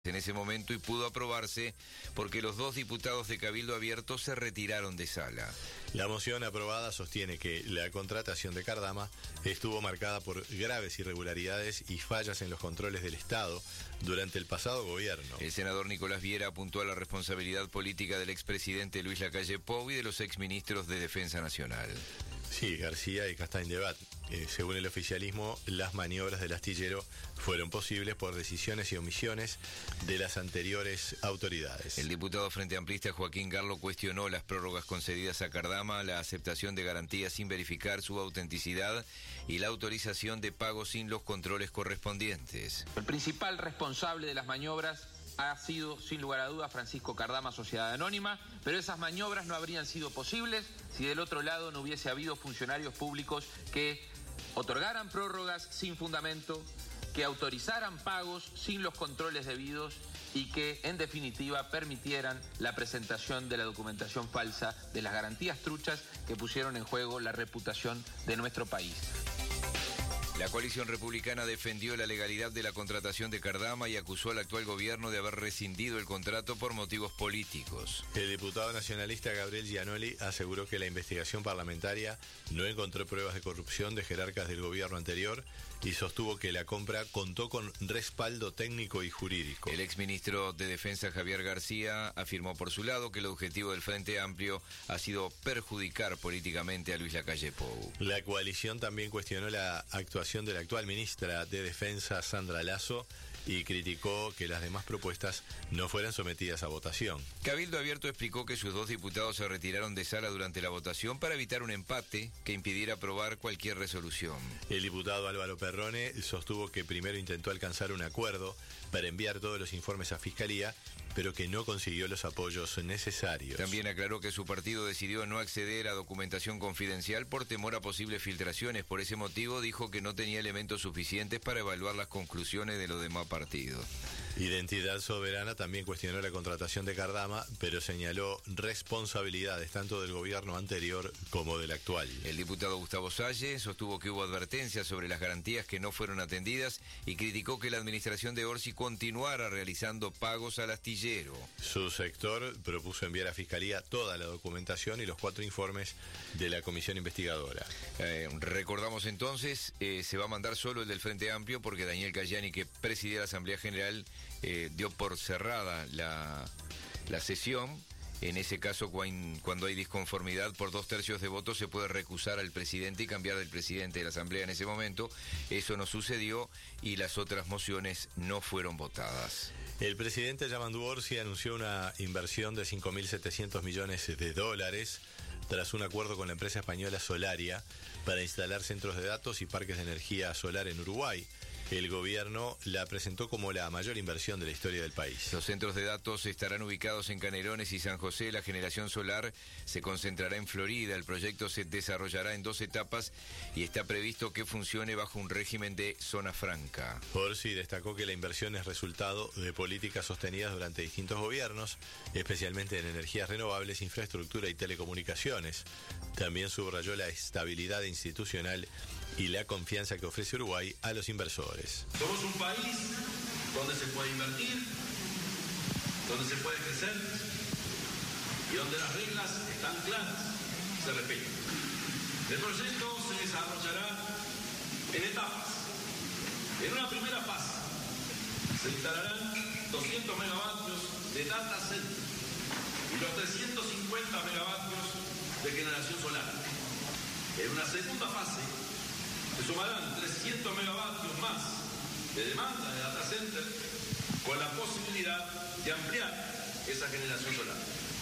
en ese momento y pudo aprobarse porque los dos diputados de Cabildo Abierto se retiraron de sala. La moción aprobada sostiene que la contratación de Cardama estuvo marcada por graves irregularidades y fallas en los controles del Estado durante el pasado gobierno. El senador Nicolás Viera apuntó a la responsabilidad política del expresidente Luis Lacalle Pou y de los exministros de Defensa Nacional. Sí, García y Castaing Debat. Según el oficialismo, las maniobras del astillero fueron posibles por decisiones y omisiones de las anteriores autoridades. El diputado Frente Amplista Joaquín Garlo cuestionó las prórrogas concedidas a Cardama, la aceptación de garantías sin verificar su autenticidad y la autorización de pagos sin los controles correspondientes. El principal responsable de las maniobras ha sido, sin lugar a dudas, Francisco Cardama, Sociedad Anónima, pero esas maniobras no habrían sido posibles si del otro lado no hubiese habido funcionarios públicos que otorgaran prórrogas sin fundamento, que autorizaran pagos sin los controles debidos y que, en definitiva, permitieran la presentación de la documentación falsa de las garantías truchas que pusieron en juego la reputación de nuestro país. La coalición republicana defendió la legalidad de la contratación de Cardama y acusó al actual gobierno de haber rescindido el contrato por motivos políticos. El diputado nacionalista Gabriel Gianoli aseguró que la investigación parlamentaria no encontró pruebas de corrupción de jerarcas del gobierno anterior y sostuvo que la compra contó con respaldo técnico y jurídico. El exministro de Defensa Javier García afirmó por su lado que el objetivo del Frente Amplio ha sido perjudicar políticamente a Luis Lacalle Pou. La coalición también cuestionó la actuación de la actual ministra de Defensa, Sandra Lasso, y criticó que las demás propuestas no fueran sometidas a votación. Cabildo Abierto explicó que sus dos diputados se retiraron de sala durante la votación para evitar un empate que impidiera aprobar cualquier resolución. El diputado Álvaro Perrone sostuvo que primero intentó alcanzar un acuerdo para enviar todos los informes a Fiscalía, pero que no consiguió los apoyos necesarios. También aclaró que su partido decidió no acceder a documentación confidencial por temor a posibles filtraciones. Por ese motivo dijo que no tenía elementos suficientes para evaluar las conclusiones de los demás partidos. Identidad Soberana también cuestionó la contratación de Cardama, pero señaló responsabilidades tanto del gobierno anterior como del actual. El diputado Gustavo Salle sostuvo que hubo advertencias sobre las garantías que no fueron atendidas y criticó que la administración de Orsi continuara realizando pagos al astillero. Su sector propuso enviar a Fiscalía toda la documentación y los 4 informes de la comisión investigadora. Recordamos entonces, se va a mandar solo el del Frente Amplio porque Daniel Cayani, que presidía la Asamblea General, dio por cerrada la sesión. En ese caso, cuando hay disconformidad por 2/3 de votos, se puede recusar al presidente y cambiar del presidente de la Asamblea en ese momento. Eso no sucedió y las otras mociones no fueron votadas. El presidente Yamandu Orsi anunció una inversión de $5.700 millones tras un acuerdo con la empresa española Solaria para instalar centros de datos y parques de energía solar en Uruguay. El gobierno la presentó como la mayor inversión de la historia del país. Los centros de datos estarán ubicados en Canelones y San José. La generación solar se concentrará en Florida. El proyecto se desarrollará en 2 etapas y está previsto que funcione bajo un régimen de zona franca. Orsi destacó que la inversión es resultado de políticas sostenidas durante distintos gobiernos, especialmente en energías renovables, infraestructura y telecomunicaciones. También subrayó la estabilidad institucional y la confianza que ofrece Uruguay a los inversores. Somos un país donde se puede invertir, donde se puede crecer y donde las reglas están claras, se respetan. El proyecto se desarrollará en etapas. En una primera fase se instalarán 200 megavatios de data center y los 350 megavatios de generación solar. En una segunda fase se sumarán 300 megavatios más de demanda de data center con la posibilidad de ampliar esa generación solar.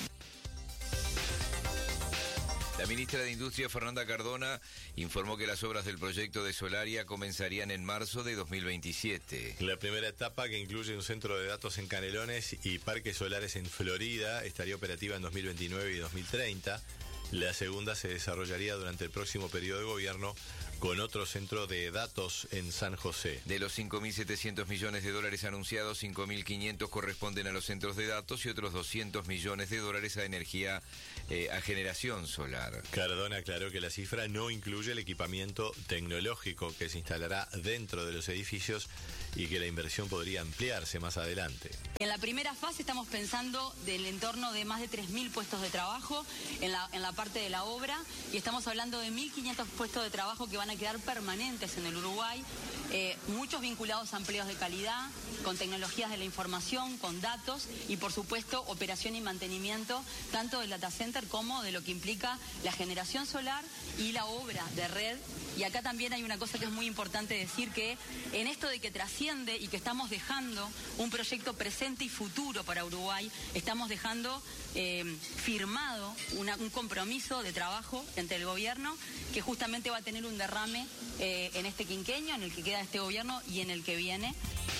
La ministra de Industria, Fernanda Cardona, informó que las obras del proyecto de Solaria comenzarían en marzo de 2027. La primera etapa, que incluye un centro de datos en Canelones y parques solares en Florida, estaría operativa en 2029 y 2030. La segunda se desarrollaría durante el próximo periodo de gobierno con otro centro de datos en San José. De los $5.700 millones anunciados, 5.500 corresponden a los centros de datos y otros $200 millones a energía, a generación solar. Cardona aclaró que la cifra no incluye el equipamiento tecnológico que se instalará dentro de los edificios y que la inversión podría ampliarse más adelante. En la primera fase estamos pensando del entorno de más de 3.000 puestos de trabajo en la parte de la obra, y estamos hablando de 1.500 puestos de trabajo que van a quedar permanentes en el Uruguay, muchos vinculados a empleos de calidad, con tecnologías de la información, con datos y por supuesto operación y mantenimiento tanto del data center como de lo que implica la generación solar y la obra de red. Y acá también hay una cosa que es muy importante decir, que en esto de que trasciende y que estamos dejando un proyecto presente y futuro para Uruguay, estamos dejando firmado un compromiso de trabajo entre el gobierno que justamente va a tener un derrame en este quinquenio, en el que queda este gobierno y en el que viene.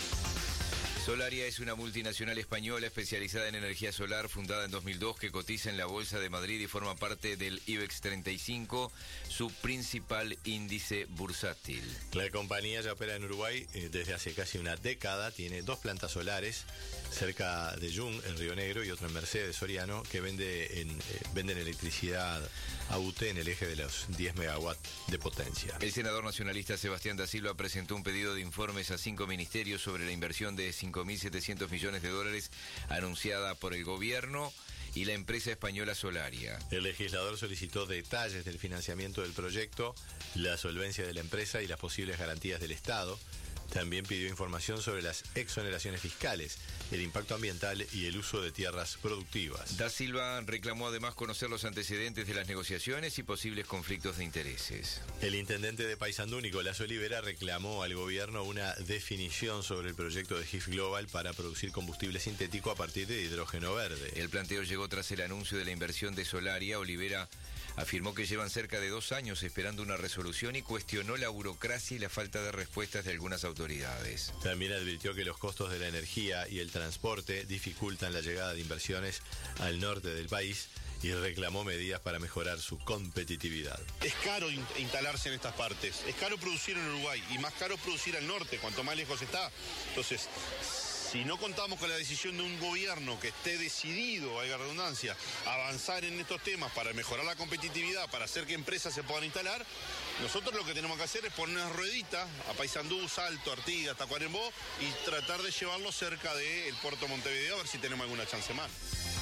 Solaria es una multinacional española especializada en energía solar, fundada en 2002, que cotiza en la Bolsa de Madrid y forma parte del IBEX 35, su principal índice bursátil. La compañía ya opera en Uruguay desde hace casi una década, tiene 2 plantas solares, cerca de Jung, en Río Negro, y otra en Mercedes, Soriano, que venden electricidad a UTE en el eje de los 10 megawatts de potencia. El senador nacionalista Sebastián da Silva presentó un pedido de informes a 5 ministerios sobre la inversión de 5.700 millones de dólares anunciada por el gobierno y la empresa española Solaria. El legislador solicitó detalles del financiamiento del proyecto, la solvencia de la empresa y las posibles garantías del Estado. También pidió información sobre las exoneraciones fiscales, el impacto ambiental y el uso de tierras productivas. Da Silva reclamó además conocer los antecedentes de las negociaciones y posibles conflictos de intereses. El intendente de Paysandú, Nicolás Olivera, reclamó al gobierno una definición sobre el proyecto de HIF Global para producir combustible sintético a partir de hidrógeno verde. El planteo llegó tras el anuncio de la inversión de Solaria. Olivera afirmó que llevan cerca de 2 años esperando una resolución y cuestionó la burocracia y la falta de respuestas de algunas autoridades. También advirtió que los costos de la energía y el transporte dificultan la llegada de inversiones al norte del país y reclamó medidas para mejorar su competitividad. Es caro instalarse en estas partes, es caro producir en Uruguay y más caro producir al norte, cuanto más lejos está. Entonces, si no contamos con la decisión de un gobierno que esté decidido, valga la redundancia, a avanzar en estos temas para mejorar la competitividad, para hacer que empresas se puedan instalar, nosotros lo que tenemos que hacer es poner una ruedita a Paysandú, Salto, Artigas, Tacuarembó y tratar de llevarlo cerca del puerto Montevideo a ver si tenemos alguna chance más.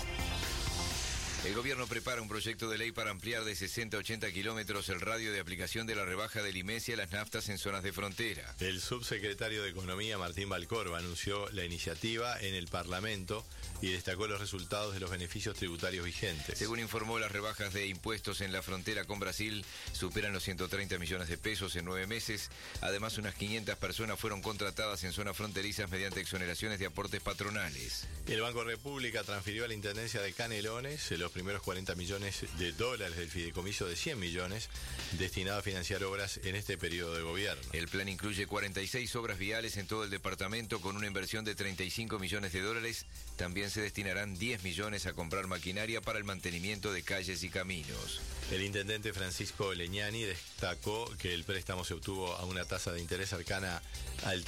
El gobierno prepara un proyecto de ley para ampliar de 60 a 80 kilómetros el radio de aplicación de la rebaja del IMESI a las naftas en zonas de frontera. El subsecretario de Economía, Martín Valcorba, anunció la iniciativa en el Parlamento y destacó los resultados de los beneficios tributarios vigentes. Según informó, las rebajas de impuestos en la frontera con Brasil superan los 130 millones de pesos en 9 meses. Además, unas 500 personas fueron contratadas en zonas fronterizas mediante exoneraciones de aportes patronales. El Banco República transfirió a la Intendencia de Canelones los primeros 40 millones de dólares del fideicomiso de 100 millones destinado a financiar obras en este periodo de gobierno. El plan incluye 46 obras viales en todo el departamento con una inversión de 35 millones de dólares. También se destinarán 10 millones a comprar maquinaria para el mantenimiento de calles y caminos. El intendente Francisco Leñani destacó que el préstamo se obtuvo a una tasa de interés cercana al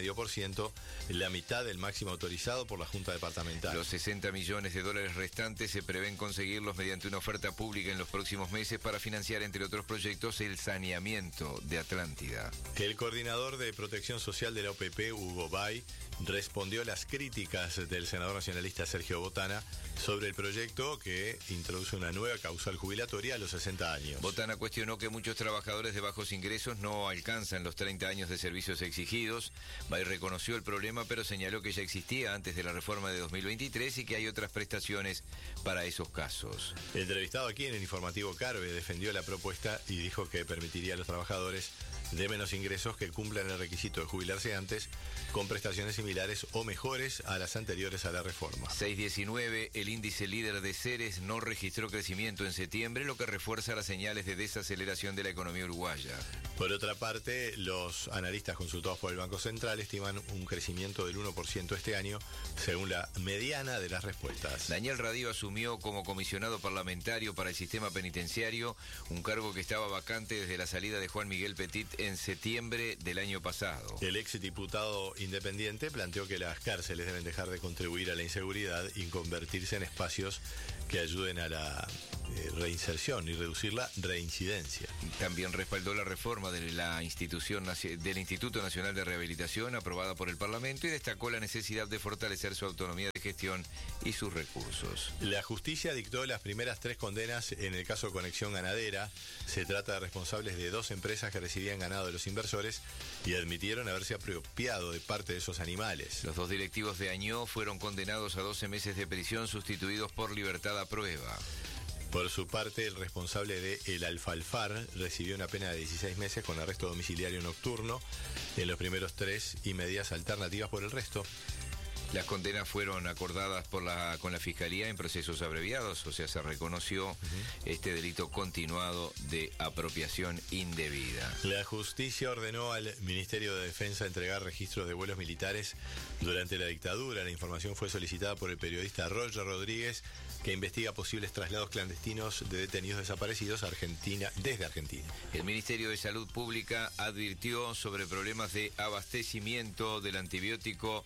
3,5%, la mitad del máximo autorizado por la Junta Departamental. Los 60 millones de dólares restantes se prevén conseguirlos mediante una oferta pública en los próximos meses para financiar, entre otros proyectos, el saneamiento de Atlántida. El coordinador de Protección Social de la OPP, Hugo Bay, respondió a las críticas del senador nacionalista Sergio Botana sobre el proyecto que introduce una nueva causal jubilatoria a los 60 años. Botana cuestionó que muchos trabajadores de bajos ingresos no alcanzan los 30 años de servicios exigidos. Bay reconoció el problema, pero señaló que ya existía antes de la reforma de 2023 y que hay otras prestaciones para esos casos. Entrevistado aquí en el informativo Carve, defendió la propuesta y dijo que permitiría a los trabajadores de menos ingresos que cumplan el requisito de jubilarse antes con prestaciones similares o mejores a las anteriores a la reforma. 619, el índice líder de Ceres no registró crecimiento en septiembre, lo que refuerza las señales de desaceleración de la economía uruguaya. Por otra parte, los analistas consultados por el Banco Central estiman un crecimiento del 1% este año, según la mediana de las respuestas. Daniel Radío asumió como comisionado parlamentario para el sistema penitenciario, un cargo que estaba vacante desde la salida de Juan Miguel Petit en septiembre del año pasado. El exdiputado independiente planteó que las cárceles deben dejar de contribuir a la inseguridad y convertirse en espacios que ayuden a la reinserción y reducir la reincidencia. También respaldó la reforma de la del Instituto Nacional de Rehabilitación aprobada por el Parlamento y destacó la necesidad de fortalecer su autonomía de gestión y sus recursos. La justicia dictó las primeras 3 condenas en el caso Conexión Ganadera. Se trata de responsables de 2 empresas que recibían ganado de los inversores y admitieron haberse apropiado de parte de esos animales. Los 2 directivos de Añó fueron condenados a 12 meses de prisión sustituidos por libertad a prueba. Por su parte, el responsable de El Alfalfar recibió una pena de 16 meses con arresto domiciliario nocturno en los primeros 3 y medidas alternativas por el resto. Las condenas fueron acordadas con la Fiscalía en procesos abreviados, o sea, se reconoció este delito continuado de apropiación indebida. La justicia ordenó al Ministerio de Defensa entregar registros de vuelos militares durante la dictadura. La información fue solicitada por el periodista Roger Rodríguez, que investiga posibles traslados clandestinos de detenidos desaparecidos desde Argentina. El Ministerio de Salud Pública advirtió sobre problemas de abastecimiento del antibiótico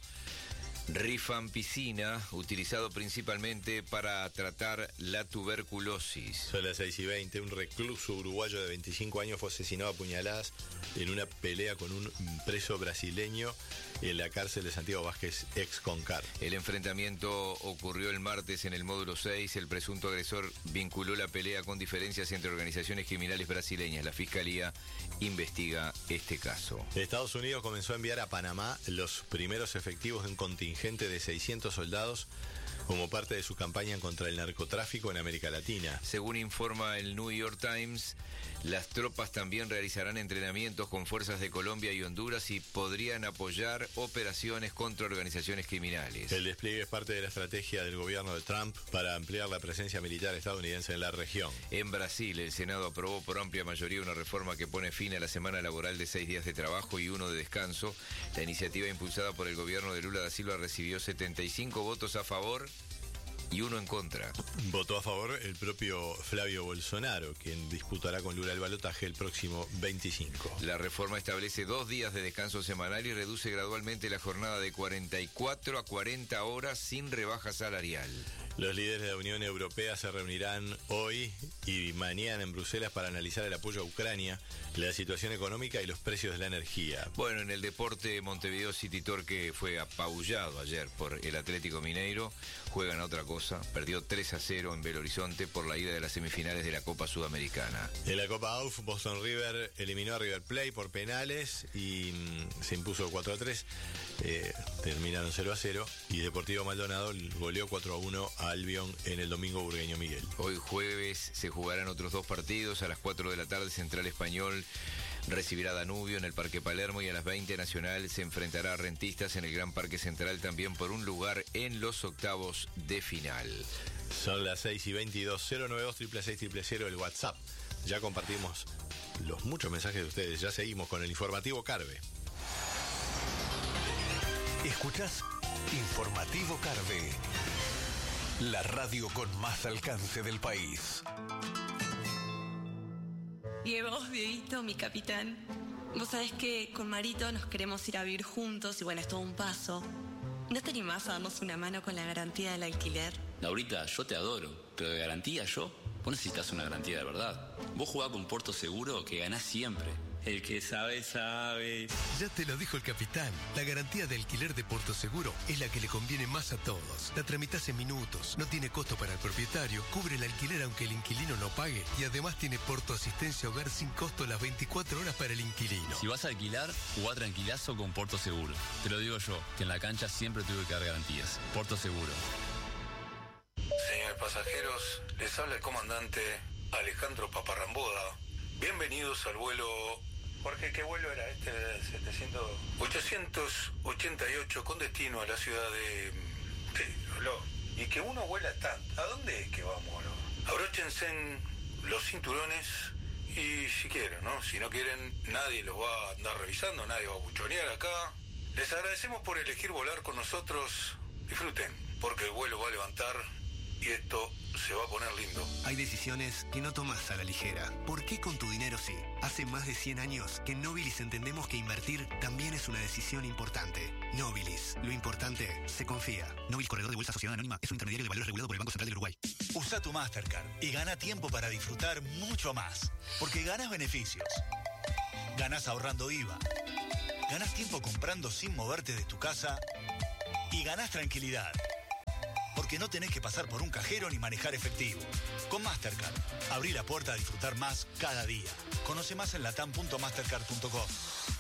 Rifampicina, utilizado principalmente para tratar la tuberculosis. Son las 6:20. Un recluso uruguayo de 25 años fue asesinado a puñaladas en una pelea con un preso brasileño en la cárcel de Santiago Vázquez, ex Concar. El enfrentamiento ocurrió el martes en el módulo 6. El presunto agresor vinculó la pelea con diferencias entre organizaciones criminales brasileñas. La Fiscalía investiga este caso. Estados Unidos comenzó a enviar a Panamá los primeros efectivos de un contingente de 600 soldados como parte de su campaña contra el narcotráfico en América Latina. Según informa el New York Times, las tropas también realizarán entrenamientos con fuerzas de Colombia y Honduras y podrían apoyar operaciones contra organizaciones criminales. El despliegue es parte de la estrategia del gobierno de Trump para ampliar la presencia militar estadounidense en la región. En Brasil, el Senado aprobó por amplia mayoría una reforma que pone fin a la semana laboral de 6 días de trabajo y 1 de descanso. La iniciativa impulsada por el gobierno de Lula da Silva recibió 75 votos a favor y 1 en contra. Votó a favor el propio Flavio Bolsonaro, quien disputará con Lula el balotaje el próximo 25. La reforma establece 2 días de descanso semanal y reduce gradualmente la jornada de 44 a 40 horas sin rebaja salarial. Los líderes de la Unión Europea se reunirán hoy y mañana en Bruselas para analizar el apoyo a Ucrania, la situación económica y los precios de la energía. Bueno, en el deporte, Montevideo City Torque fue apabullado ayer por el Atlético Mineiro. Juegan a otra cosa. Perdió 3-0 en Belo Horizonte por la ida de las semifinales de la Copa Sudamericana. En la Copa AUF, Boston River eliminó a River Plate por penales y se impuso 4-3. Terminaron 0-0 y Deportivo Maldonado goleó 4-1 a Albion en el domingo Burgueño Miguel. Hoy jueves se jugarán otros 2 partidos. A las 4 de la tarde Central Español recibirá a Danubio en el Parque Palermo y a las 20 Nacional se enfrentará a Rentistas en el Gran Parque Central también por un lugar en los octavos de final. Son las 6:22, 092-666-000 el WhatsApp. Ya compartimos los muchos mensajes de ustedes. Ya seguimos con el informativo Carve. Escuchás Informativo Carve, la radio con más alcance del país. Diego, Dieguito, mi capitán. Vos sabés que con Marito nos queremos ir a vivir juntos y bueno, es todo un paso. ¿No te animás a darnos una mano con la garantía del alquiler? Laurita, yo te adoro, pero de garantía yo. Vos necesitas una garantía de verdad. Vos jugás con Puerto Seguro que ganás siempre. El que sabe, sabe. Ya te lo dijo el capitán. La garantía de alquiler de Puerto Seguro es la que le conviene más a todos. La tramitas en minutos, no tiene costo para el propietario, cubre el alquiler aunque el inquilino no pague y además tiene Porto Asistencia Hogar sin costo las 24 horas para el inquilino. Si vas a alquilar, jugá tranquilazo con Puerto Seguro. Te lo digo yo, que en la cancha siempre tuve que dar garantías. Puerto Seguro. Señores pasajeros, les habla el comandante Alejandro Paparramboda. Bienvenidos al vuelo... Jorge, ¿qué vuelo era este? 888 con destino a la ciudad de... Y que uno vuela tanto. ¿A dónde es que vamos? Abróchense los cinturones y si quieren, ¿no? Si no quieren, nadie los va a andar revisando, nadie va a buchonear acá. Les agradecemos por elegir volar con nosotros. Disfruten, porque el vuelo va a levantar y esto se va a poner lindo. Hay decisiones que no tomás a la ligera. ¿Por qué con tu dinero sí? Hace más de 100 años que en Nobilis entendemos que invertir también es una decisión importante. Nobilis, lo importante se confía. Nobilis Corredor de Bolsa Sociedad Anónima es un intermediario de valores regulado por el Banco Central del Uruguay. Usa tu Mastercard y gana tiempo para disfrutar mucho más. Porque ganas beneficios. Ganas ahorrando IVA. Ganas tiempo comprando sin moverte de tu casa. Y ganas tranquilidad. Porque no tenés que pasar por un cajero ni manejar efectivo. Con Mastercard, abrí la puerta a disfrutar más cada día. Conoce más en latam.mastercard.com.